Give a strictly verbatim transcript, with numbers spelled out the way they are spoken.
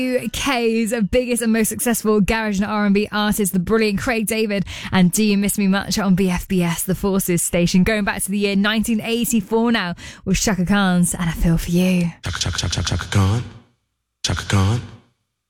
U K's biggest and most successful garage and R and B artist, the brilliant Craig David, and Do You Miss Me Much on B F B S, the Forces station. Going back to the year nineteen eighty-four now with Chaka Khan's And I Feel For You. Chaka, Chaka, Chaka, Chaka Khan. Chaka Khan.